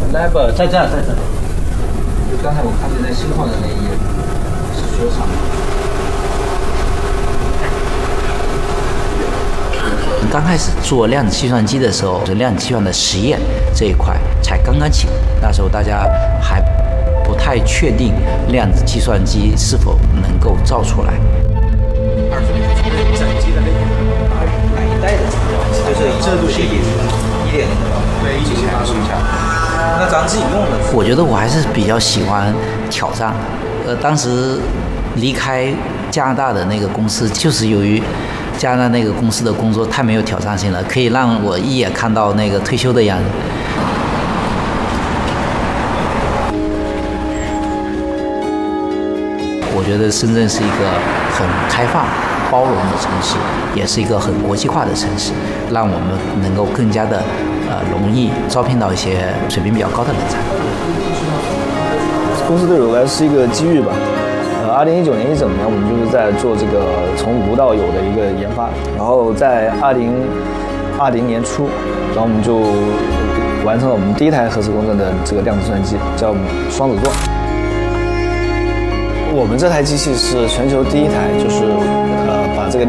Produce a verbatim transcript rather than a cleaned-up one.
，lab 在这儿，在这儿。 就刚才我看见那新换的那一页是雪场。 刚开始做量子计算机的时候，是量子计算的实验这一块才刚刚起步，那时候大家还不太确定量子计算机是否能够造出来。 二十米是从战机的那个哪一代的材料？就是这都是一一点零的，对，一起拿出一下。那咱自己用的， 我觉得我还是比较喜欢挑战。呃，当时离开加拿大的那个公司，就是由于加拿大那个公司的工作太没有挑战性了，可以让我一眼看到那个退休的样子。我觉得深圳是一个很开放、包容的城市，也是一个很国际化的城市，让我们能够更加的呃容易招聘到一些水平比较高的人才。 公司对我来说是一个机遇吧。呃，二零一九年一整年，我们就是在做这个从无到有的一个研发，然后在二零二零年初，然后我们就完成了我们第一台核磁共振的这个量子计算机，叫双子座。我们这台机器是全球第一台，就是呃把这个量